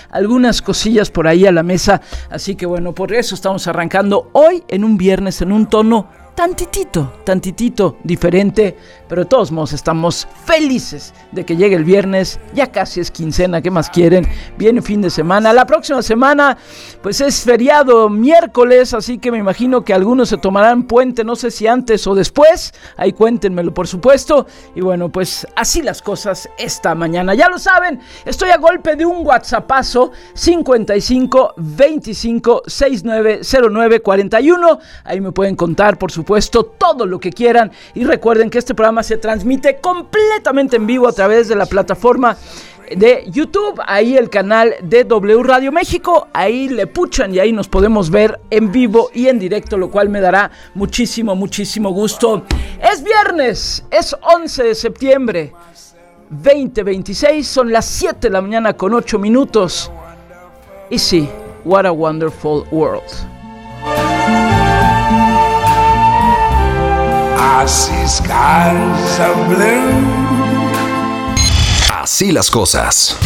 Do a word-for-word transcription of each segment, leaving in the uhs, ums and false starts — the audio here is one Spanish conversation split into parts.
algunas cosillas por ahí a la mesa. Así que bueno, por eso estamos arrancando hoy en un viernes en un tono tantitito, tantitito diferente, pero de todos modos estamos felices de que llegue el viernes, ya casi es quincena, ¿qué más quieren? Viene fin de semana, la próxima semana pues es feriado miércoles, así que me imagino que algunos se tomarán puente, no sé si antes o después, ahí cuéntenmelo por supuesto, y bueno pues así las cosas esta mañana, ya lo saben, estoy a golpe de un whatsappazo cincuenta y cinco veinticinco sesenta y nueve cero nueve cuarenta y uno, ahí me pueden contar por supuesto puesto todo lo que quieran y recuerden que este programa se transmite completamente en vivo a través de la plataforma de YouTube, ahí el canal de W Radio México, ahí le puchan y ahí nos podemos ver en vivo y en directo, lo cual me dará muchísimo, muchísimo gusto. Es viernes, es once de septiembre veinte veintiséis, son las siete de la mañana con ocho minutos y sí, what a wonderful world. I see skies of blue. Así las cosas.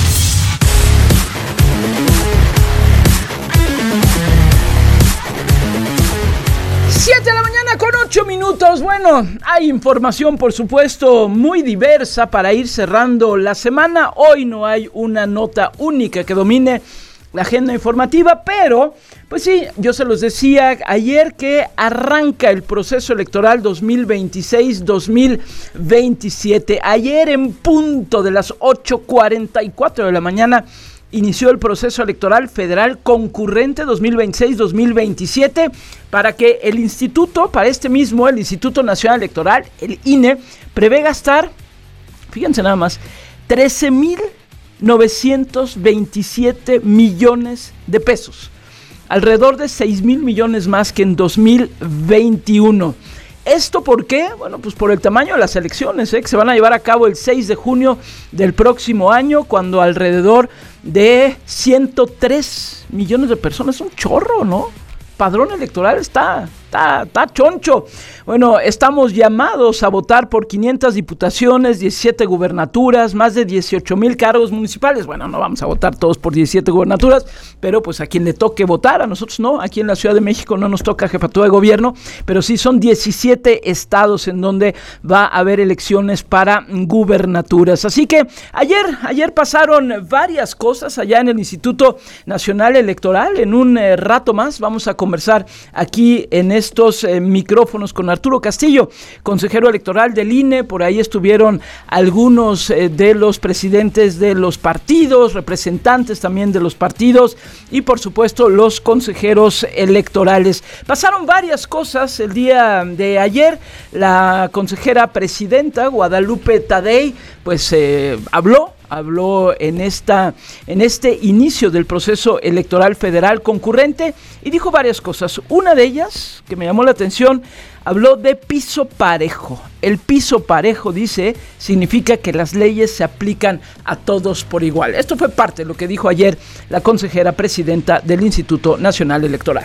siete de la mañana con ocho minutos. Bueno, hay información por supuesto muy diversa para ir cerrando la semana. Hoy no hay una nota única que domine la agenda informativa, pero pues sí, yo se los decía ayer que arranca el proceso electoral dos mil veintiséis dos mil veintisiete. Ayer en punto de las ocho cuarenta y cuatro de la mañana inició el proceso electoral federal concurrente dos mil veintiséis dos mil veintisiete para que el instituto, para este mismo, el Instituto Nacional Electoral, el I N E, prevé gastar, fíjense nada más, trece mil novecientos veintisiete millones de pesos, alrededor de seis mil millones más que en dos mil veintiuno. ¿Esto por qué? Bueno, pues por el tamaño de las elecciones, ¿eh? que se van a llevar a cabo el seis de junio del próximo año, cuando alrededor de ciento tres millones de personas, es un chorro, ¿no? Padrón electoral está, está, está choncho. Bueno, estamos llamados a votar por quinientas diputaciones, diecisiete gubernaturas, más de dieciocho mil cargos municipales. Bueno, no vamos a votar todos por diecisiete gubernaturas, pero pues a quien le toque votar, a nosotros no, aquí en la Ciudad de México no nos toca jefatura de gobierno, pero sí son diecisiete estados en donde va a haber elecciones para gubernaturas. Así que ayer, ayer pasaron varias cosas allá en el Instituto Nacional Electoral. En un eh, rato más vamos a conversar aquí en estos eh, micrófonos con Arturo Castillo, consejero electoral del I N E. Por ahí estuvieron algunos eh, de los presidentes de los partidos, representantes también de los partidos y por supuesto los consejeros electorales. Pasaron varias cosas el día de ayer. La consejera presidenta Guadalupe Tadei pues eh, habló habló en esta en este inicio del proceso electoral federal concurrente y dijo varias cosas. Una de ellas, que me llamó la atención, habló de piso parejo. El piso parejo, dice, significa que las leyes se aplican a todos por igual. Esto fue parte de lo que dijo ayer la consejera presidenta del Instituto Nacional Electoral.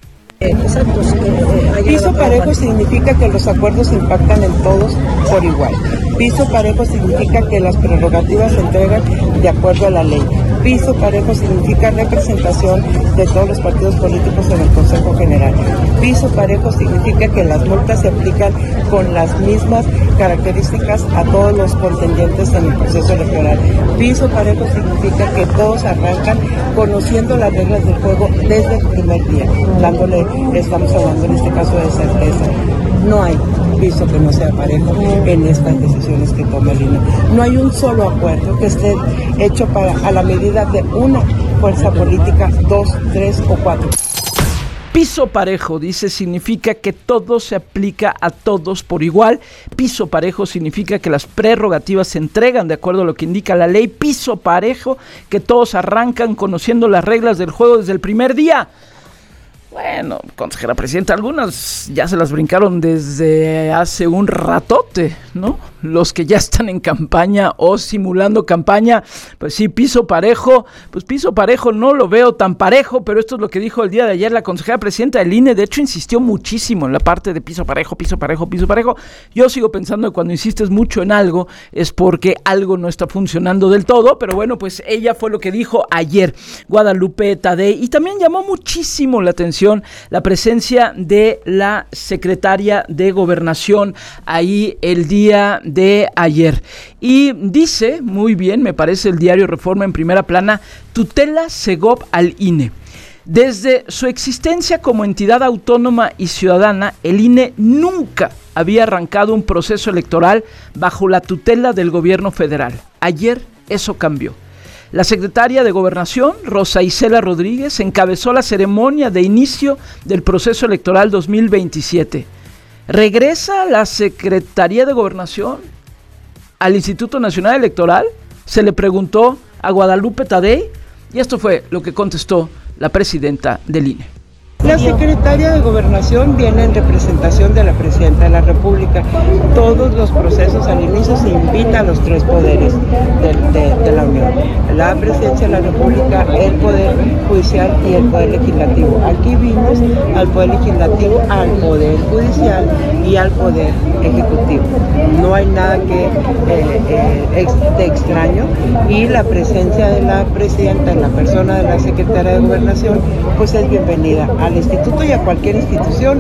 Exacto. Piso parejo significa que los acuerdos impactan en todos por igual. Piso parejo significa que las prerrogativas se entregan de acuerdo a la ley. Piso parejo significa representación de todos los partidos políticos en el Consejo General. Piso parejo significa que las multas se aplican con las mismas características a todos los contendientes en el proceso electoral. Piso parejo significa que todos arrancan conociendo las reglas del juego desde el primer día, dándole, estamos hablando en este caso de certeza. No hay piso que no sea parejo en estas decisiones que toma el I N E. No hay un solo acuerdo que esté hecho para a la medida de una fuerza política, dos, tres o cuatro. Piso parejo, dice, significa que todo se aplica a todos por igual. Piso parejo significa que las prerrogativas se entregan de acuerdo a lo que indica la ley. Piso parejo, que todos arrancan conociendo las reglas del juego desde el primer día. Bueno, consejera presidenta, algunas ya se las brincaron desde hace un ratote, ¿no? Los que ya están en campaña o simulando campaña, pues sí, piso parejo, pues piso parejo no lo veo tan parejo, pero esto es lo que dijo el día de ayer la consejera presidenta del I N E, de hecho insistió muchísimo en la parte de piso parejo, piso parejo, piso parejo. Yo sigo pensando que cuando insistes mucho en algo es porque algo no está funcionando del todo, pero bueno, pues ella fue lo que dijo ayer, Guadalupe Tadei, y también llamó muchísimo la atención la presencia de la secretaria de Gobernación ahí el día de ayer. Y dice, muy bien, me parece el diario Reforma en primera plana, tutela Segov al I N E. Desde su existencia como entidad autónoma y ciudadana, el I N E nunca había arrancado un proceso electoral bajo la tutela del gobierno federal. Ayer eso cambió. La secretaria de Gobernación, Rosa Isela Rodríguez, encabezó la ceremonia de inicio del proceso electoral dos mil veintisiete. ¿Regresa la Secretaría de Gobernación al Instituto Nacional Electoral? Se le preguntó a Guadalupe Tadei y esto fue lo que contestó la presidenta del I N E. La secretaria de Gobernación viene en representación de la Presidenta de la República. Todos los procesos al inicio se invita a los tres poderes de, de, de la Unión. La Presidencia de la República, el Poder Judicial y el Poder Legislativo. Aquí vimos al Poder Legislativo, al Poder Judicial y al Poder Ejecutivo. No hay nada que eh, eh, ex, de extraño y la presencia de la Presidenta en la persona de la Secretaria de Gobernación pues es bienvenida al instituto y a cualquier institución.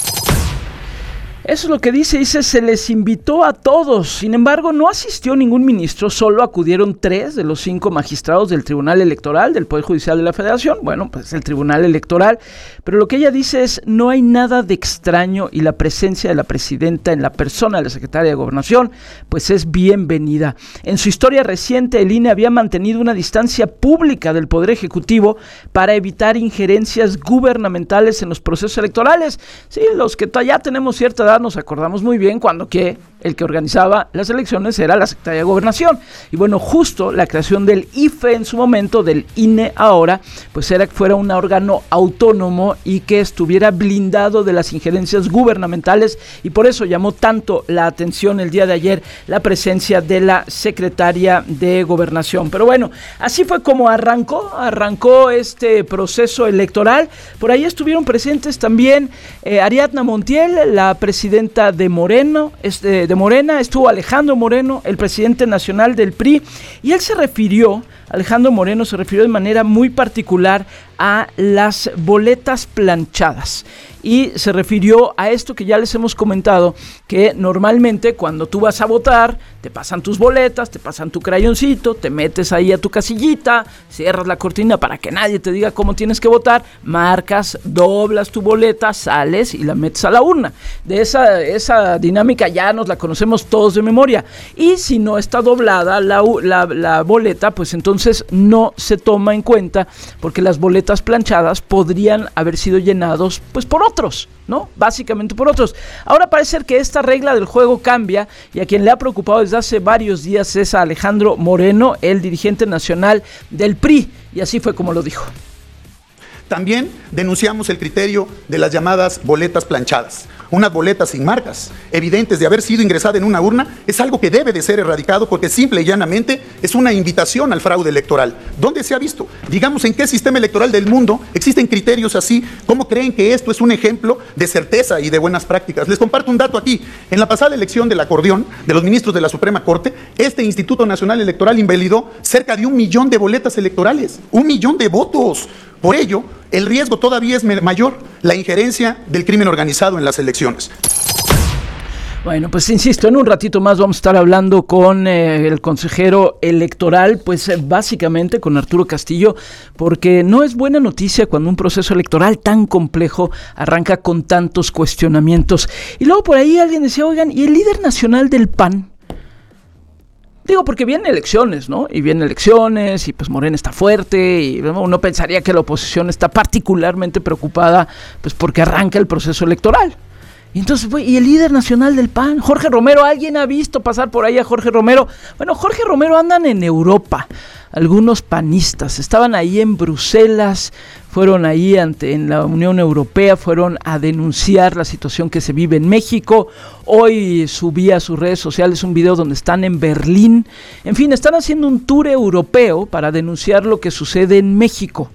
Eso es lo que dice, dice, se les invitó a todos, sin embargo no asistió ningún ministro, solo acudieron tres de los cinco magistrados del Tribunal Electoral, del Poder Judicial de la Federación, bueno, pues el Tribunal Electoral, pero lo que ella dice es, no hay nada de extraño y la presencia de la presidenta en la persona de la secretaria de Gobernación, pues es bienvenida. En su historia reciente, el I N E había mantenido una distancia pública del Poder Ejecutivo para evitar injerencias gubernamentales en los procesos electorales. Sí, los que ya tenemos cierta edad nos acordamos muy bien cuando que el que organizaba las elecciones era la Secretaría de Gobernación. Y bueno, justo la creación del I F E en su momento, del I N E ahora, pues era que fuera un órgano autónomo y que estuviera blindado de las injerencias gubernamentales, y por eso llamó tanto la atención el día de ayer la presencia de la Secretaria de Gobernación. Pero bueno, así fue como arrancó, arrancó este proceso electoral. Por ahí estuvieron presentes también eh, Ariadna Montiel, la presidenta de Moreno, este, de Morena, estuvo Alejandro Moreno, el presidente nacional del P R I, y él se refirió, Alejandro Moreno se refirió de manera muy particular a las boletas planchadas. Y se refirió a esto que ya les hemos comentado, que normalmente cuando tú vas a votar, te pasan tus boletas, te pasan tu crayoncito, te metes ahí a tu casillita, cierras la cortina para que nadie te diga cómo tienes que votar, marcas, doblas tu boleta, sales y la metes a la urna. De esa, esa dinámica ya nos la conocemos todos de memoria. Y si no está doblada la, la, la boleta, pues entonces no se toma en cuenta, porque las boletas planchadas podrían haber sido llenados pues por otros, ¿no? Básicamente por otros. Ahora parece ser que esta regla del juego cambia, y a quien le ha preocupado desde hace varios días es a Alejandro Moreno, el dirigente nacional del P R I, y así fue como lo dijo. También denunciamos el criterio de las llamadas boletas planchadas. Unas boletas sin marcas, evidentes de haber sido ingresada en una urna, es algo que debe de ser erradicado, porque simple y llanamente es una invitación al fraude electoral. ¿Dónde se ha visto? Digamos, ¿en qué sistema electoral del mundo existen criterios así? ¿Cómo creen que esto es un ejemplo de certeza y de buenas prácticas? Les comparto un dato aquí. En la pasada elección del acordeón de los ministros de la Suprema Corte, este Instituto Nacional Electoral invalidó cerca de un millón de boletas electorales, un millón de votos. Por ello, el riesgo todavía es mayor, la injerencia del crimen organizado en las elecciones. Bueno, pues insisto, en un ratito más vamos a estar hablando con eh, el consejero electoral, pues eh, básicamente con Arturo Castillo, porque no es buena noticia cuando un proceso electoral tan complejo arranca con tantos cuestionamientos. Y luego por ahí alguien decía, oigan, ¿y el líder nacional del P A N? Digo, porque vienen elecciones, ¿no? Y vienen elecciones y pues Morena está fuerte y uno pensaría que la oposición está particularmente preocupada pues porque arranca el proceso electoral. Y entonces, ¿y el líder nacional del P A N? Jorge Romero, ¿alguien ha visto pasar por ahí a Jorge Romero? Bueno, Jorge Romero andan en Europa, algunos panistas, estaban ahí en Bruselas, fueron ahí ante en la Unión Europea, fueron a denunciar la situación que se vive en México. Hoy subí a sus redes sociales un video donde están en Berlín. En fin, están haciendo un tour europeo para denunciar lo que sucede en México.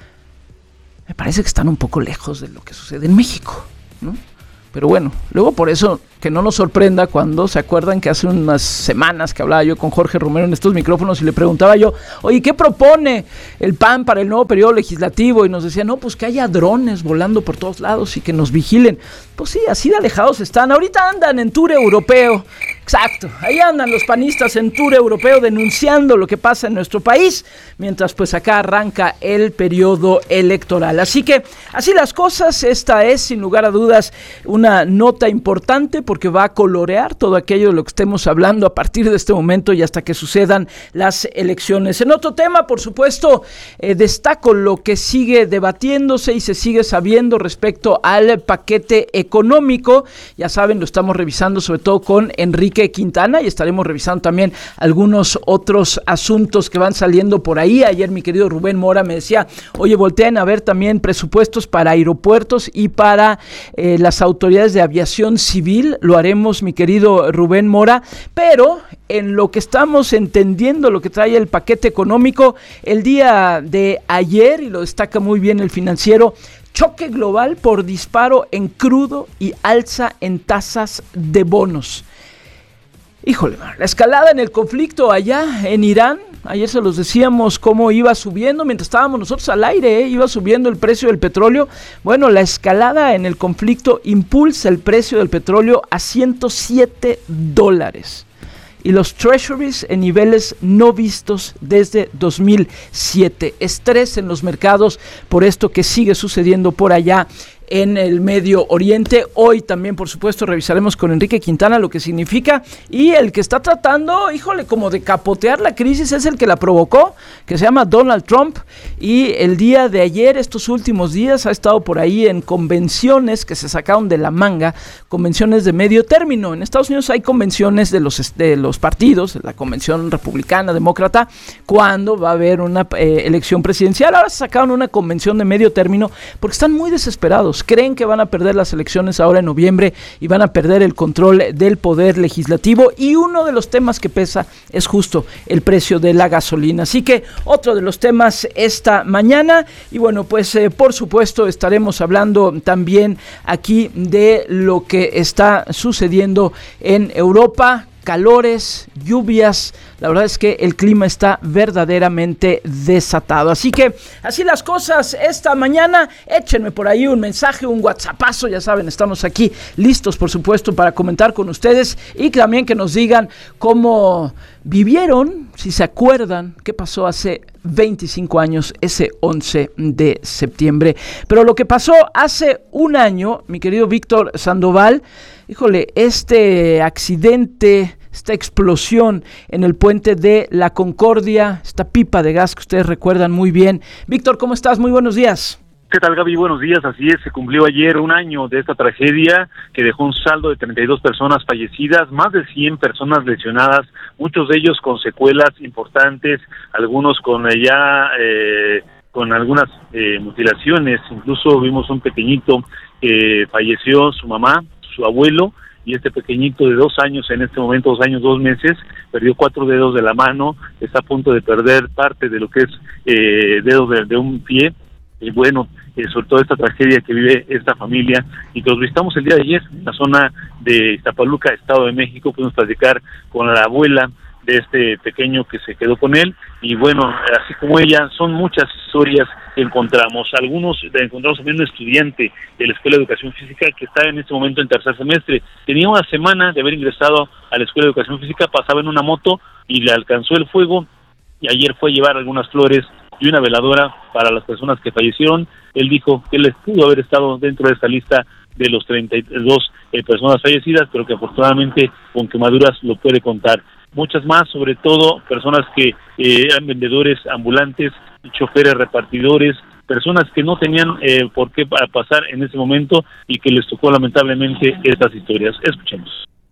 Me parece que están un poco lejos de lo que sucede en México, ¿no? Pero bueno, luego por eso que no nos sorprenda cuando se acuerdan que hace unas semanas que hablaba yo con Jorge Romero en estos micrófonos y le preguntaba yo, oye, ¿qué propone el P A N para el nuevo periodo legislativo? Y nos decía, no, pues que haya drones volando por todos lados y que nos vigilen. Pues sí, así de alejados están. Ahorita andan en tour europeo. Exacto, ahí andan los panistas en tour europeo denunciando lo que pasa en nuestro país, mientras pues acá arranca el periodo electoral. Así que, así las cosas, esta es sin lugar a dudas una nota importante porque va a colorear todo aquello de lo que estemos hablando a partir de este momento y hasta que sucedan las elecciones. En otro tema, por supuesto, eh, destaco lo que sigue debatiéndose y se sigue sabiendo respecto al paquete económico. Ya saben, lo estamos revisando sobre todo con Enrique Quintana y estaremos revisando también algunos otros asuntos que van saliendo por ahí. Ayer mi querido Rubén Mora me decía, oye, volteen a ver también presupuestos para aeropuertos y para eh, las autoridades de aviación civil. Lo haremos, mi querido Rubén Mora, pero en lo que estamos entendiendo, lo que trae el paquete económico, el día de ayer, y lo destaca muy bien el Financiero, choque global por disparo en crudo y alza en tasas de bonos. Híjole, la escalada en el conflicto allá en Irán, ayer se los decíamos cómo iba subiendo, mientras estábamos nosotros al aire, ¿eh? Iba subiendo el precio del petróleo. Bueno, la escalada en el conflicto impulsa el precio del petróleo a ciento siete dólares. Y los treasuries en niveles no vistos desde dos mil siete. Estrés en los mercados por esto que sigue sucediendo por allá en el Medio Oriente. Hoy también, por supuesto, revisaremos con Enrique Quintana lo que significa, y el que está tratando, híjole, como de capotear la crisis es el que la provocó, que se llama Donald Trump, y el día de ayer, estos últimos días, ha estado por ahí en convenciones que se sacaron de la manga, convenciones de medio término. En Estados Unidos hay convenciones de los, de los partidos, la convención republicana, demócrata, cuando va a haber una eh, elección presidencial. Ahora se sacaron una convención de medio término porque están muy desesperados. Creen que van a perder las elecciones ahora en noviembre y van a perder el control del poder legislativo, y uno de los temas que pesa es justo el precio de la gasolina. Así que otro de los temas esta mañana, y bueno, pues eh, por supuesto estaremos hablando también aquí de lo que está sucediendo en Europa. Calores, lluvias, la verdad es que el clima está verdaderamente desatado. Así que así las cosas esta mañana. Échenme por ahí un mensaje, un whatsappazo, ya saben, estamos aquí listos por supuesto para comentar con ustedes, y también que nos digan cómo vivieron, si se acuerdan qué pasó hace veinticinco años, ese once de septiembre. Pero lo que pasó hace un año, mi querido Víctor Sandoval, híjole, este accidente, esta explosión en el puente de la Concordia, esta pipa de gas que ustedes recuerdan muy bien. Víctor, ¿cómo estás? Muy buenos días. ¿Qué tal, Gaby? Buenos días. Así es, se cumplió ayer un año de esta tragedia que dejó un saldo de treinta y dos personas fallecidas, más de cien personas lesionadas, muchos de ellos con secuelas importantes, algunos con ya eh, con algunas eh, mutilaciones. Incluso vimos un pequeñito que falleció, su mamá, su abuelo, y este pequeñito de dos años, en este momento dos años, dos meses, perdió cuatro dedos de la mano, está a punto de perder parte de lo que es eh, dedos de, de un pie. Y bueno, eh, sobre todo esta tragedia que vive esta familia, y que los visitamos el día de ayer en la zona de Iztapaluca, Estado de México. Pudimos platicar con la abuela de este pequeño que se quedó con él, y bueno, así como ella, son muchas historias que encontramos. Algunos, encontramos también un estudiante de la Escuela de Educación Física que está en este momento en tercer semestre, tenía una semana de haber ingresado a la Escuela de Educación Física, pasaba en una moto y le alcanzó el fuego, y ayer fue a llevar algunas flores y una veladora para las personas que fallecieron. Él dijo que él pudo haber estado dentro de esta lista de los treinta y dos eh, personas fallecidas, pero que afortunadamente con quemaduras lo puede contar. Muchas más, sobre todo personas que eh, eran vendedores ambulantes, choferes repartidores, personas que no tenían eh, por qué pasar en ese momento y que les tocó lamentablemente estas historias. Escuchemos.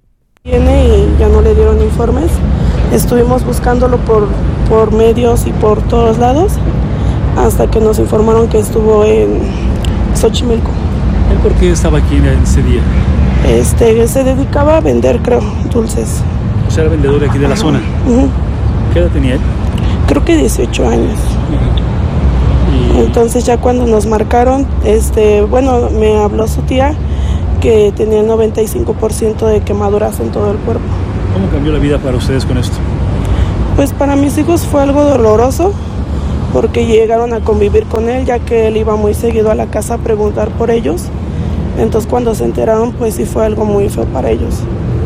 Viene y ya no le dieron informes. Estuvimos buscándolo por, por medios y por todos lados, hasta que nos informaron que estuvo en Xochimilco. ¿Él por qué estaba aquí en ese día? Este, se dedicaba a vender, creo, dulces. O sea, era vendedor de aquí de la zona. Uh-huh. ¿Qué edad tenía él? Creo que dieciocho años. Uh-huh. Y... Entonces ya cuando nos marcaron, este, bueno, me habló su tía que tenía el noventa y cinco por ciento de quemaduras en todo el cuerpo. ¿Cómo cambió la vida para ustedes con esto? Pues para mis hijos fue algo doloroso, porque llegaron a convivir con él, ya que él iba muy seguido a la casa a preguntar por ellos. Entonces cuando se enteraron, pues sí fue algo muy feo para ellos.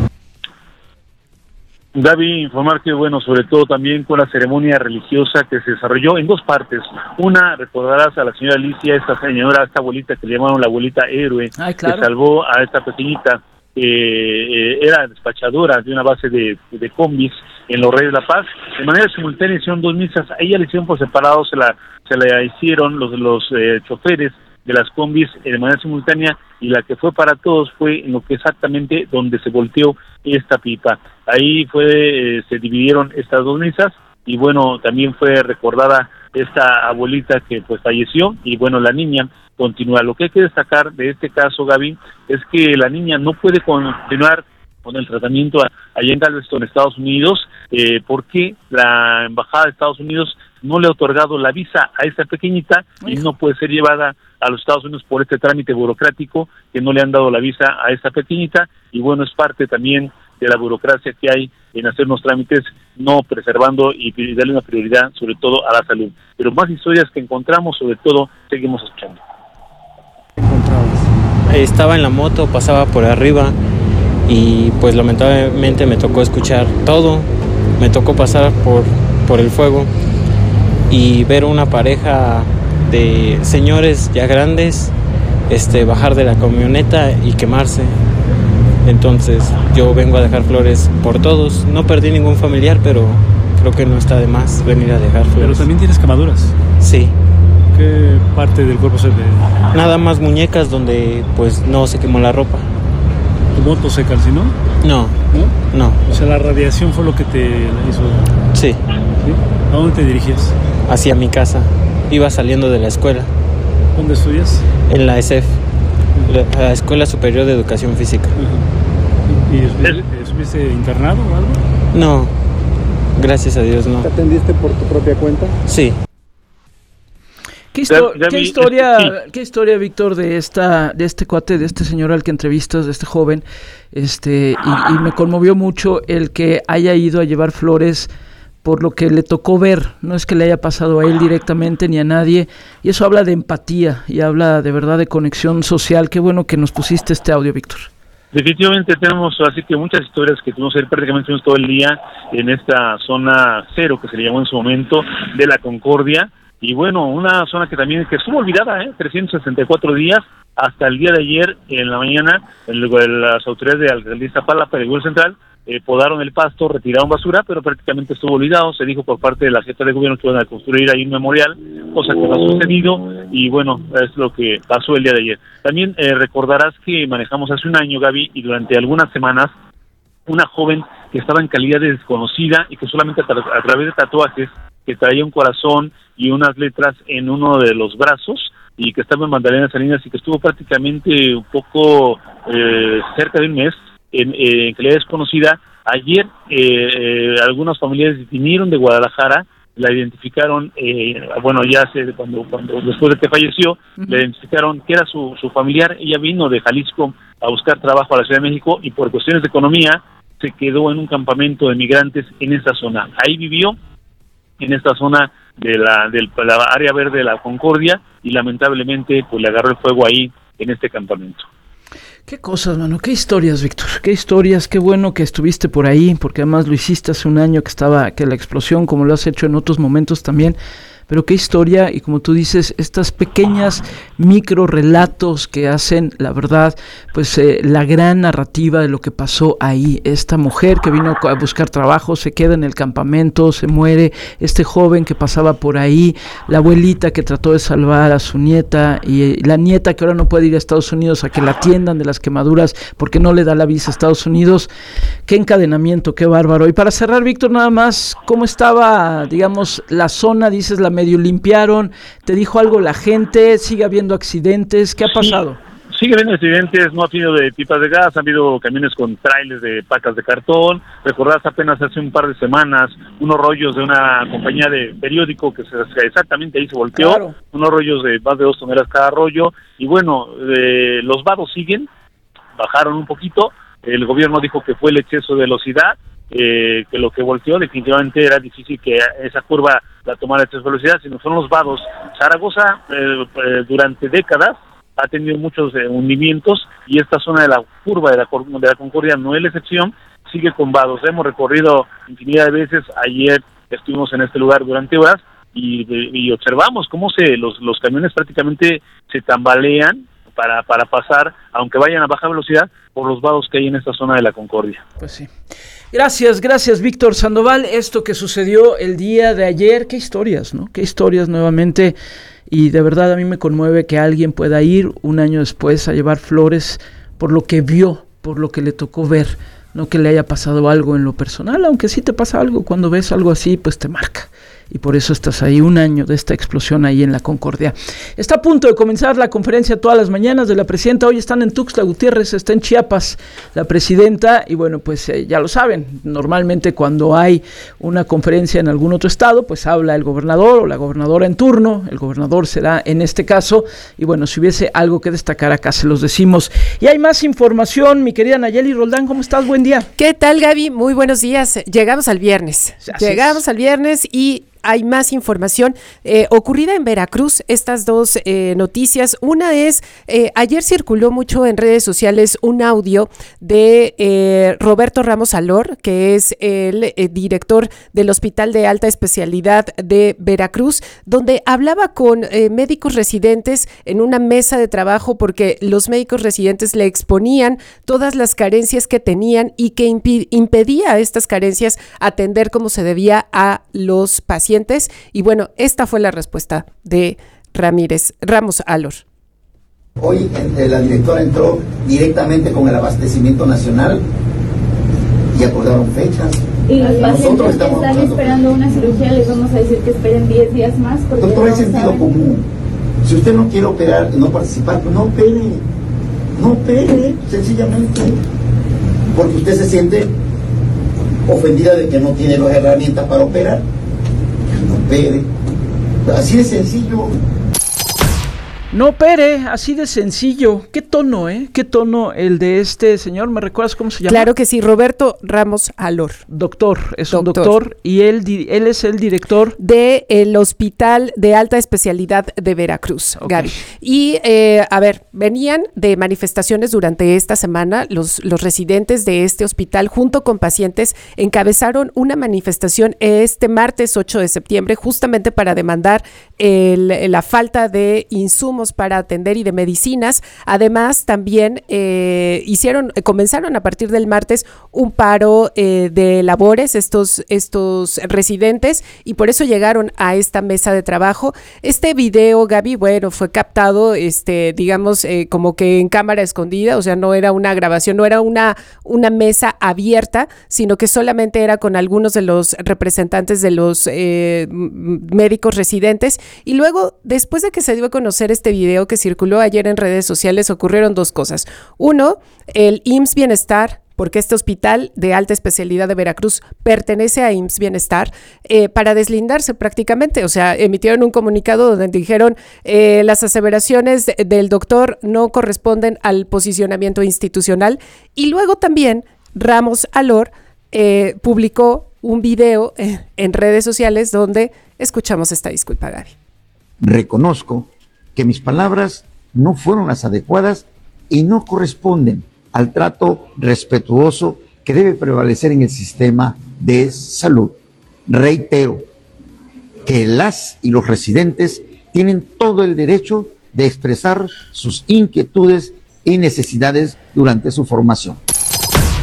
Gaby, informar que, bueno, sobre todo también con la ceremonia religiosa que se desarrolló en dos partes. Una, recordarás a la señora Alicia, esta señora, esta abuelita que le llamaron la abuelita héroe, Ay, claro, que salvó a esta pequeñita, que eh, era despachadora de una base de, de combis en Los Reyes de la Paz. De manera simultánea hicieron dos misas, a ella le hicieron por separado, se la, se la hicieron los, los eh, choferes de las combis de manera simultánea, y la que fue para todos fue en lo que exactamente donde se volteó esta pipa. Ahí fue, eh, se dividieron estas dos misas, y bueno, también fue recordada esta abuelita que pues falleció, y bueno, la niña continúa. Lo que hay que destacar de este caso, Gaby, es que la niña no puede continuar con el tratamiento allá en Galveston, Estados Unidos, eh, porque la embajada de Estados Unidos no le ha otorgado la visa a esta pequeñita y no puede ser llevada a los Estados Unidos por este trámite burocrático, que no le han dado la visa a esta pequeñita, y bueno, es parte también de la burocracia que hay en hacer unos trámites, no preservando y darle una prioridad sobre todo a la salud. Pero más historias que encontramos, sobre todo, seguimos escuchando. Estaba en la moto, pasaba por arriba y pues lamentablemente me tocó escuchar todo, me tocó pasar por, por el fuego y ver una pareja de señores ya grandes este, bajar de la camioneta y quemarse. Entonces yo vengo a dejar flores por todos. No perdí ningún familiar, pero creo que no está de más venir a dejar flores. ¿Pero también tienes quemaduras? Sí. ¿Qué parte del cuerpo se ve? Nada más muñecas donde pues no se quemó la ropa. ¿Tu moto se calcinó? No. ¿No? No. O sea, la radiación fue lo que te hizo... Sí. ¿Sí? ¿A dónde te dirigías? Hacia mi casa. Iba saliendo de la escuela. ¿Dónde estudias? En la E S E F, uh-huh. la, la Escuela Superior de Educación Física. Uh-huh. ¿Y estuviste, estuviste internado o algo? No, gracias a Dios no. ¿Te atendiste por tu propia cuenta? Sí. ¿Qué, histo ¿qué historia, sí. qué historia, Víctor, de esta, de este cuate, de este señor al que entrevistas, de este joven, este, y, y me conmovió mucho el que haya ido a llevar flores por lo que le tocó ver, no es que le haya pasado a él directamente ni a nadie, y eso habla de empatía y habla de verdad de conexión social. Qué bueno que nos pusiste este audio, Víctor. Definitivamente tenemos así que muchas historias que tuvimos que ir prácticamente todo el día en esta zona cero, que se le llamó en su momento, de la Concordia, y bueno, una zona que también que estuvo olvidada, ¿eh? trescientos sesenta y cuatro días, hasta el día de ayer en la mañana, el, las autoridades de Alcaldía Iztapalapa, del gobierno central, Eh, podaron el pasto, retiraron basura, pero prácticamente estuvo olvidado. Se dijo por parte de la jefa de gobierno que iban a construir ahí un memorial, cosa que no ha sucedido, y bueno, es lo que pasó el día de ayer. También eh, recordarás que manejamos hace un año, Gaby, y durante algunas semanas, una joven que estaba en calidad de desconocida y que solamente a, tra a través de tatuajes, que traía un corazón y unas letras en uno de los brazos, y que estaba en Magdalena Salinas, y que estuvo prácticamente un poco eh, cerca de un mes en, eh, en calidad desconocida. Ayer eh, eh, algunos familiares vinieron de Guadalajara, la identificaron, eh, bueno, ya hace, cuando, cuando después de que falleció, uh-huh. la identificaron que era su, su familiar. Ella vino de Jalisco a buscar trabajo a la Ciudad de México y por cuestiones de economía se quedó en un campamento de migrantes en esa zona. Ahí vivió, en esta zona de la, de la área verde de la Concordia, y lamentablemente pues le agarró el fuego ahí en este campamento. Qué cosas, mano, qué historias, Víctor, qué historias, qué bueno que estuviste por ahí, porque además lo hiciste hace un año que estaba, que la explosión, como lo has hecho en otros momentos también, pero qué historia, y como tú dices, estas pequeñas micro relatos que hacen, la verdad, pues eh, la gran narrativa de lo que pasó ahí. Esta mujer que vino a buscar trabajo, se queda en el campamento, se muere, este joven que pasaba por ahí, la abuelita que trató de salvar a su nieta, y eh, la nieta que ahora no puede ir a Estados Unidos a que la atiendan de las quemaduras porque no le da la visa a Estados Unidos. Qué encadenamiento, qué bárbaro. Y para cerrar, Víctor, nada más, ¿cómo estaba, digamos, la zona, dices, la la medio limpiaron. ¿Te dijo algo la gente? ¿Sigue habiendo accidentes? ¿Qué ha pasado? Sí, sigue habiendo accidentes, no ha habido de pipas de gas, ha habido camiones con trailers de pacas de cartón. Recordás apenas hace un par de semanas unos rollos de una compañía de periódico que se, exactamente ahí se volteó, claro. Unos rollos de más de dos toneladas cada rollo. Y bueno, eh, los vados siguen, bajaron un poquito. El gobierno dijo que fue el exceso de velocidad, eh, que lo que volteó definitivamente era difícil que esa curva la tomara a exceso de velocidad, sino son los vados. Zaragoza eh, eh, durante décadas ha tenido muchos eh, hundimientos y esta zona de la curva de la, de la Concordia no es la excepción, sigue con vados. Hemos recorrido infinidad de veces, ayer estuvimos en este lugar durante horas y, y observamos cómo se los, los camiones prácticamente se tambalean para, para pasar, aunque vayan a baja velocidad, por los vados que hay en esta zona de la Concordia. Pues sí. Gracias, gracias Víctor Sandoval. Esto que sucedió el día de ayer, qué historias, ¿no? Qué historias nuevamente. Y de verdad a mí me conmueve que alguien pueda ir un año después a llevar flores por lo que vio, por lo que le tocó ver, no que le haya pasado algo en lo personal, aunque sí te pasa algo, cuando ves algo así, pues te marca. Y por eso estás ahí, un año de esta explosión ahí en la Concordia. Está a punto de comenzar la conferencia todas las mañanas de la presidenta. Hoy están en Tuxtla Gutiérrez, está en Chiapas la presidenta. Y bueno, pues eh, ya lo saben, normalmente cuando hay una conferencia en algún otro estado, pues habla el gobernador o la gobernadora en turno. El gobernador será en este caso. Y bueno, si hubiese algo que destacar acá, se los decimos. Y hay más información, mi querida Nayeli Roldán, ¿cómo estás? Buen día. ¿Qué tal, Gaby? Muy buenos días. Llegamos al viernes. Así Llegamos es. al viernes y hay más información eh, ocurrida en Veracruz, estas dos eh, noticias. Una es, eh, ayer circuló mucho en redes sociales un audio de eh, Roberto Ramos Alor, que es el eh, director del Hospital de Alta Especialidad de Veracruz, donde hablaba con eh, médicos residentes en una mesa de trabajo porque los médicos residentes le exponían todas las carencias que tenían y que impi- impedía a estas carencias atender como se debía a los pacientes. Y bueno, esta fue la respuesta de Ramírez, Ramos Alor. Hoy la directora entró directamente con el abastecimiento nacional y acordaron fechas. Y los pacientes que están buscando... esperando una cirugía, les vamos a decir que esperen diez días más. Doctor, es sentido saben. común. Si usted no quiere operar, no participar, pues no opere. No opere, sencillamente. Porque usted se siente ofendida de que no tiene las herramientas para operar. No opere, así de sencillo. No opere, así de sencillo. ¿Qué tono, eh? ¿Qué tono el de este señor? ¿Me recuerdas cómo se llama? Claro que sí, Roberto Ramos Alor. Doctor, es doctor. un doctor y él, él es el director del Hospital de Alta Especialidad de Veracruz, okay. Gaby. Y, eh, a ver, venían de manifestaciones durante esta semana, los, los residentes de este hospital, junto con pacientes, encabezaron una manifestación este martes ocho de septiembre, justamente para demandar el, la falta de insumos para atender y de medicinas. Además, también eh, hicieron, eh, comenzaron a partir del martes un paro eh, de labores estos, estos residentes y por eso llegaron a esta mesa de trabajo. Este video, Gaby, bueno, fue captado, este, digamos, eh, como que en cámara escondida, o sea, no era una grabación, no era una, una mesa abierta, sino que solamente era con algunos de los representantes de los eh, médicos residentes. Y luego, después de que se dio a conocer este video que circuló ayer en redes sociales, ocurrieron dos cosas. Uno, el I M S S Bienestar, porque este hospital de alta especialidad de Veracruz pertenece a I M S S Bienestar, eh, para deslindarse prácticamente, o sea, emitieron un comunicado donde dijeron eh, las aseveraciones de, del doctor no corresponden al posicionamiento institucional. Y luego también Ramos Alor eh, publicó un video eh, en redes sociales donde escuchamos esta disculpa, Gaby. Reconozco que mis palabras no fueron las adecuadas y no corresponden al trato respetuoso que debe prevalecer en el sistema de salud. Reitero que las y los residentes tienen todo el derecho de expresar sus inquietudes y necesidades durante su formación.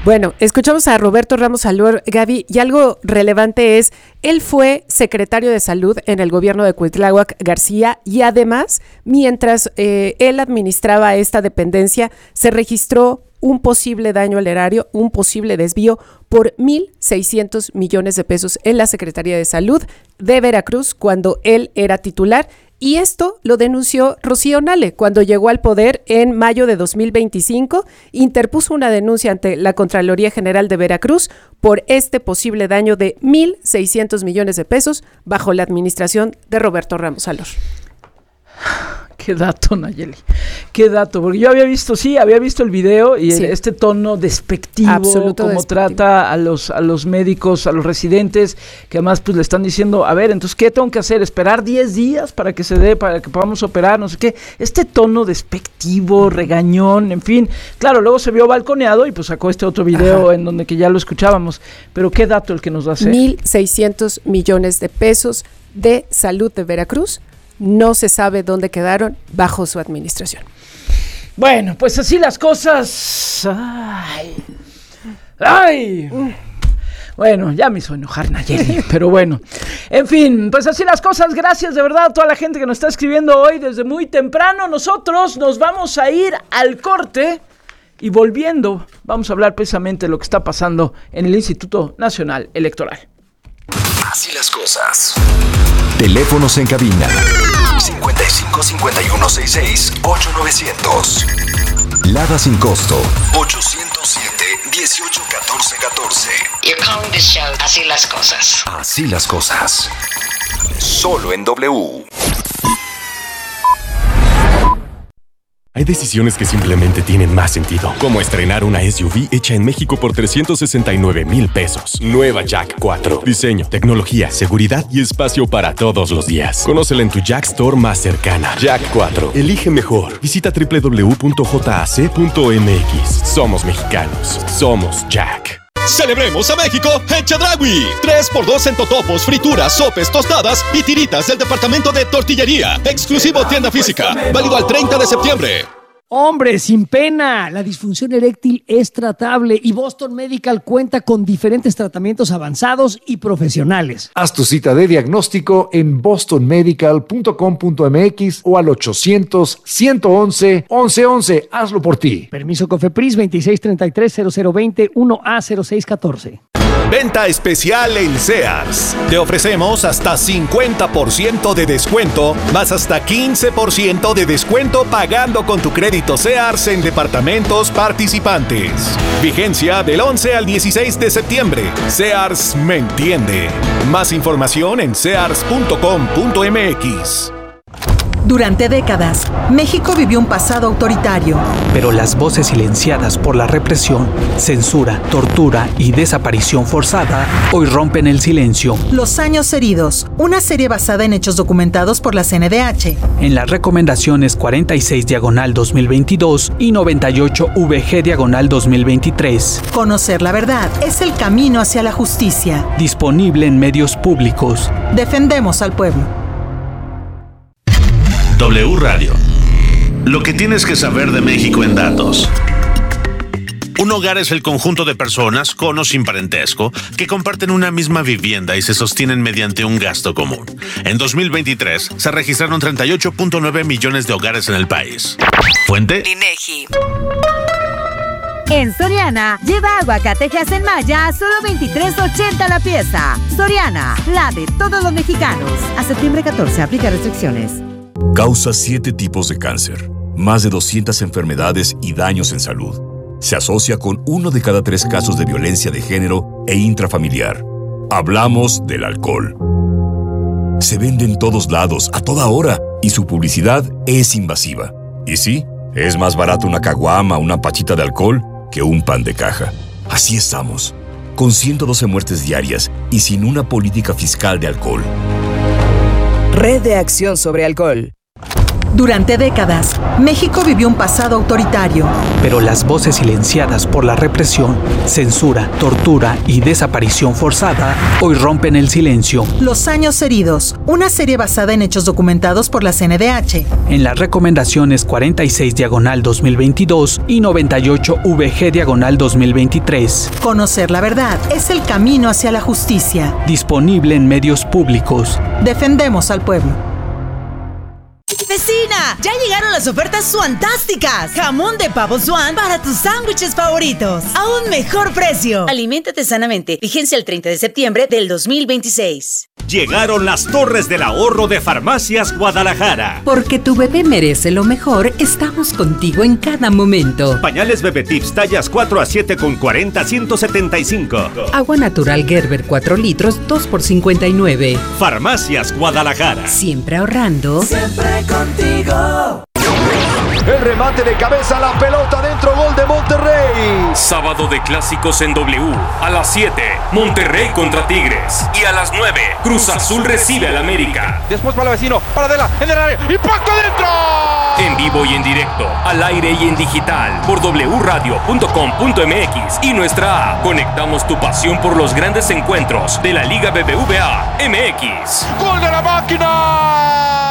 Bueno, escuchamos a Roberto Ramos Alor, Gaby, y algo relevante es, él fue secretario de Salud en el gobierno de Cuitláhuac García y además, mientras eh, él administraba esta dependencia, se registró un posible daño al erario, un posible desvío por mil seiscientos millones de pesos en la Secretaría de Salud de Veracruz cuando él era titular. Y esto lo denunció Rocío Nale cuando llegó al poder en mayo de dos mil veinticinco, interpuso una denuncia ante la Contraloría General de Veracruz por este posible daño de mil seiscientos millones de pesos bajo la administración de Roberto Ramos Alor. Qué dato, Nayeli. Qué dato, porque yo había visto, sí, había visto el video y sí. este tono despectivo, Absoluto como despectivo. trata a los a los médicos, a los residentes, que además pues le están diciendo, a ver, entonces, ¿qué tengo que hacer? ¿Esperar diez días para que se dé, para que podamos operar? No sé qué. Este tono despectivo, regañón, en fin. Claro, luego se vio balconeado y pues sacó este otro video Ajá. en donde que ya lo escuchábamos. Pero qué dato el que nos da hacer. mil seiscientos millones de pesos de salud de Veracruz. No se sabe dónde quedaron bajo su administración. Bueno, pues así las cosas. Ay. Ay. Bueno, ya me hizo enojar Nayeli, pero bueno. En fin, pues así las cosas. Gracias de verdad a toda la gente que nos está escribiendo hoy desde muy temprano. Nosotros nos vamos a ir al corte y volviendo vamos a hablar precisamente de lo que está pasando en el Instituto Nacional Electoral. Así las cosas. Teléfonos en cabina cincuenta y cinco cincuenta y uno sesenta y seis ocho novecientos. Lada sin costo ochocientos siete dieciocho catorce catorce. You're calling this show Así las cosas. Así las cosas. Solo en W. Hay decisiones que simplemente tienen más sentido, como estrenar una S U V hecha en México por trescientos sesenta y nueve mil pesos. Nueva Jack cuatro. Diseño, tecnología, seguridad y espacio para todos los días. Conócela en tu Jack Store más cercana. Jack cuatro. Elige mejor. Visita doble u doble u doble u punto j a c punto m x. Somos mexicanos. Somos Jack. ¡Celebremos a México en Chedraui! tres por dos en totopos, frituras, sopes, tostadas y tiritas del departamento de tortillería. Exclusivo tienda física. Válido al treinta de septiembre. Hombre, sin pena, la disfunción eréctil es tratable y Boston Medical cuenta con diferentes tratamientos avanzados y profesionales. Haz tu cita de diagnóstico en boston medical punto com punto m x o al ochocientos, ciento once, once once. Hazlo por ti. Permiso COFEPRIS veintiséis treinta y tres cero cero veinte uno A cero seis catorce. Venta especial en Sears. Te ofrecemos hasta cincuenta por ciento de descuento, más hasta quince por ciento de descuento pagando con tu crédito Sears en departamentos participantes. Vigencia del once al dieciséis de septiembre. Sears me entiende. Más información en sears punto com punto m x. Durante décadas, México vivió un pasado autoritario. Pero las voces silenciadas por la represión, censura, tortura y desaparición forzada hoy rompen el silencio. Los años heridos, una serie basada en hechos documentados por la C N D H. En las recomendaciones cuarenta y seis diagonal dos mil veintidós y noventa y ocho V G diagonal dos mil veintitrés. Conocer la verdad es el camino hacia la justicia. Disponible en medios públicos. Defendemos al pueblo. W Radio. Lo que tienes que saber de México en datos. Un hogar es el conjunto de personas, con o sin parentesco, que comparten una misma vivienda y se sostienen mediante un gasto común. En dos mil veintitrés se registraron treinta y ocho punto nueve millones de hogares en el país. Fuente: INEGI. En Soriana, lleva aguacatejas en malla a solo veintitrés ochenta la pieza. Soriana, la de todos los mexicanos. A septiembre catorce, aplica restricciones. Causa siete tipos de cáncer, más de doscientas enfermedades y daños en salud. Se asocia con uno de cada tres casos de violencia de género e intrafamiliar. Hablamos del alcohol. Se vende en todos lados, a toda hora, y su publicidad es invasiva. Y sí, es más barato una caguama o una pachita de alcohol que un pan de caja. Así estamos, con ciento doce muertes diarias y sin una política fiscal de alcohol. Red de Acción sobre Alcohol. Durante décadas, México vivió un pasado autoritario. Pero las voces silenciadas por la represión, censura, tortura y desaparición forzada hoy rompen el silencio. Los años heridos, una serie basada en hechos documentados por la C N D H. En las recomendaciones cuarenta y seis diagonal dos mil veintidós y noventa y ocho V G diagonal dos mil veintitrés. Conocer la verdad es el camino hacia la justicia. Disponible en medios públicos. Defendemos al pueblo. ¡Vecina! ¡Ya llegaron las ofertas suantásticas! Jamón de pavo Swan para tus sándwiches favoritos. A un mejor precio. Aliméntate sanamente. Vigencia el treinta de septiembre del dos mil veintiséis. Llegaron las torres del ahorro de Farmacias Guadalajara. Porque tu bebé merece lo mejor, estamos contigo en cada momento. Pañales Bebé Tips tallas cuatro a siete con cuarenta, ciento setenta y cinco. Agua natural Gerber cuatro litros, dos por cincuenta y nueve. Farmacias Guadalajara. Siempre ahorrando. Siempre contigo. El remate de cabeza, la pelota dentro, gol de Monterrey. Sábado de clásicos en W. A las siete, Monterrey contra Tigres. Y a las nueve, Cruz Azul recibe al América. Después para el vecino, para Adela, en el área, ¡impacto adentro! En vivo y en directo, al aire y en digital, por doble u radio punto com punto m x y nuestra app. Conectamos tu pasión por los grandes encuentros de la Liga B B V A M X. ¡Gol de la máquina!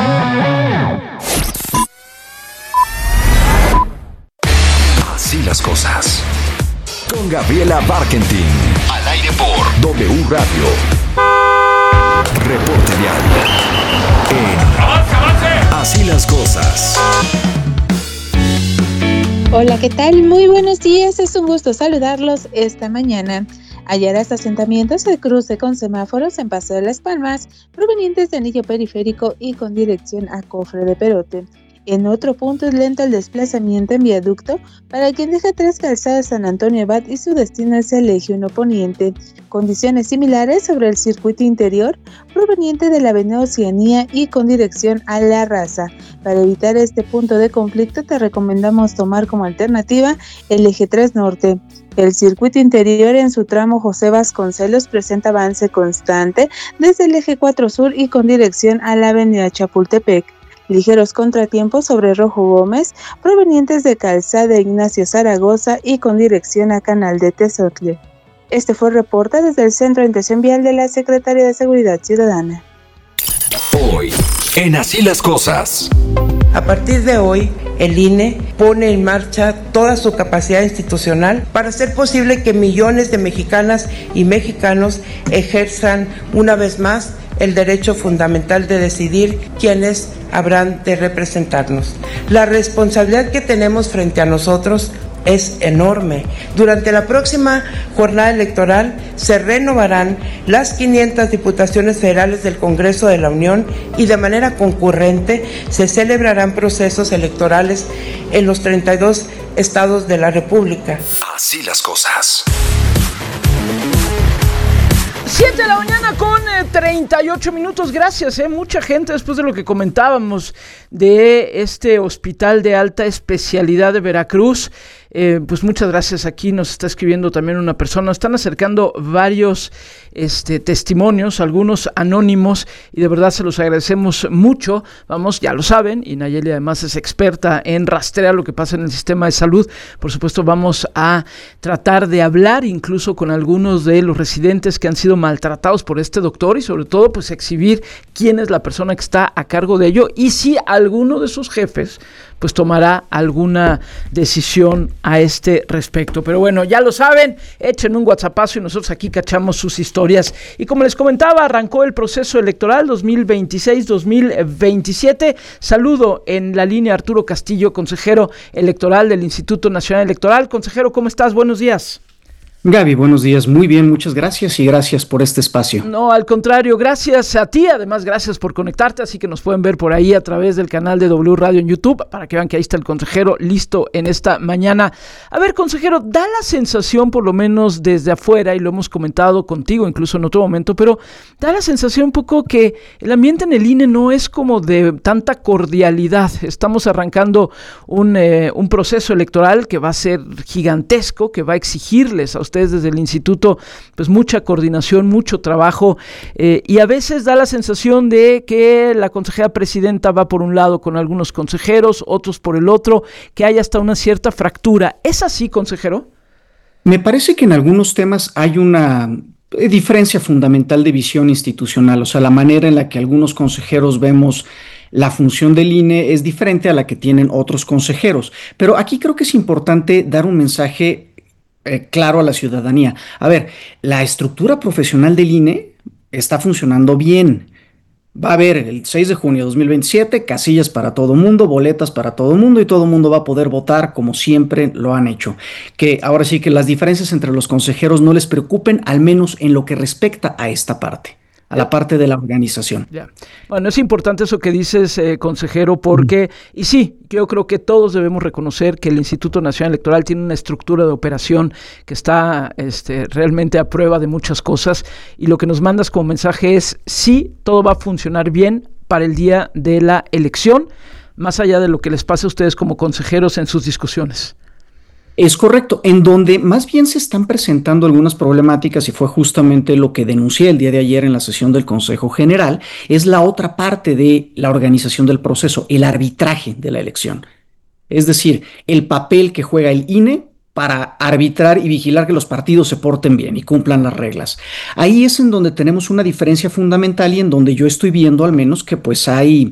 Así las cosas. Con Gabriela Barkentin. Al aire por W Radio. Reporte diario. En ¡Avance, avance! Así las cosas. Hola, ¿qué tal? Muy buenos días. Es un gusto saludarlos esta mañana. Halladas asentamientos de cruce con semáforos en Paseo de las Palmas, provenientes de anillo periférico y con dirección a Cofre de Perote. En otro punto es lento el desplazamiento en viaducto para quien deja tres calzadas San Antonio Abad y su destino es el Eje uno Poniente. Condiciones similares sobre el circuito interior proveniente de la avenida Oceanía y con dirección a La Raza. Para evitar este punto de conflicto te recomendamos tomar como alternativa el Eje tres Norte. El circuito interior en su tramo José Vasconcelos presenta avance constante desde el Eje cuatro Sur y con dirección a la avenida Chapultepec. Ligeros contratiempos sobre Rojo Gómez, provenientes de Calzada Ignacio Zaragoza y con dirección a Canal de Tezotle. Este fue el reporte desde el Centro de Atención Vial de la Secretaría de Seguridad Ciudadana. Hoy, en Así las Cosas. A partir de hoy, el I N E pone en marcha toda su capacidad institucional para hacer posible que millones de mexicanas y mexicanos ejerzan una vez más el derecho fundamental de decidir quiénes habrán de representarnos. La responsabilidad que tenemos frente a nosotros es enorme. Durante la próxima jornada electoral se renovarán las quinientas diputaciones federales del Congreso de la Unión y de manera concurrente se celebrarán procesos electorales en los treinta y dos estados de la República. Así las cosas. siete de la mañana con eh, treinta y ocho minutos, gracias, eh, mucha gente después de lo que comentábamos de este hospital de alta especialidad de Veracruz, eh, pues muchas gracias. Aquí nos está escribiendo también una persona, nos están acercando varios este, testimonios, algunos anónimos, y de verdad se los agradecemos mucho. Vamos, ya lo saben, y Nayeli además es experta en rastrear lo que pasa en el sistema de salud. Por supuesto vamos a tratar de hablar incluso con algunos de los residentes que han sido maltratados por este doctor y sobre todo pues exhibir quién es la persona que está a cargo de ello y si alguno de sus jefes pues tomará alguna decisión a este respecto. Pero bueno, ya lo saben, echen un WhatsAppazo y nosotros aquí cachamos sus historias. Y como les comentaba, arrancó el proceso electoral dos mil veintiséis dos mil veintisiete. Saludo en la línea Arturo Castillo, consejero electoral del Instituto Nacional Electoral. Consejero, ¿cómo estás? Buenos días. Gaby, buenos días, muy bien, muchas gracias y gracias por este espacio. No, al contrario, gracias a ti, además gracias por conectarte, así que nos pueden ver por ahí a través del canal de W Radio en YouTube, para que vean que ahí está el consejero listo en esta mañana. A ver, consejero, da la sensación, por lo menos desde afuera, y lo hemos comentado contigo incluso en otro momento, pero da la sensación un poco que el ambiente en el I N E no es como de tanta cordialidad. Estamos arrancando un, eh, un proceso electoral que va a ser gigantesco, que va a exigirles a ustedes ustedes desde el instituto, pues mucha coordinación, mucho trabajo, eh, y a veces da la sensación de que la consejera presidenta va por un lado con algunos consejeros, otros por el otro, que hay hasta una cierta fractura. ¿Es así, consejero? Me parece que en algunos temas hay una diferencia fundamental de visión institucional, o sea, la manera en la que algunos consejeros vemos la función del I N E es diferente a la que tienen otros consejeros. Pero aquí creo que es importante dar un mensaje eh, claro a la ciudadanía. A ver, la estructura profesional del I N E está funcionando bien. Va a haber el seis de junio de dos mil veintisiete casillas para todo mundo, boletas para todo mundo y todo mundo va a poder votar como siempre lo han hecho. Que ahora sí que las diferencias entre los consejeros no les preocupen, al menos en lo que respecta a esta parte, a la parte de la organización. Ya. Bueno, es importante eso que dices, eh, consejero, porque, mm. y sí, yo creo que todos debemos reconocer que el Instituto Nacional Electoral tiene una estructura de operación que está este, realmente a prueba de muchas cosas, y lo que nos mandas como mensaje es, sí, todo va a funcionar bien para el día de la elección, más allá de lo que les pase a ustedes como consejeros en sus discusiones. Es correcto, en donde más bien se están presentando algunas problemáticas, y fue justamente lo que denuncié el día de ayer en la sesión del Consejo General, es la otra parte de la organización del proceso, el arbitraje de la elección. Es decir, el papel que juega el I N E para arbitrar y vigilar que los partidos se porten bien y cumplan las reglas. Ahí es en donde tenemos una diferencia fundamental y en donde yo estoy viendo al menos que pues hay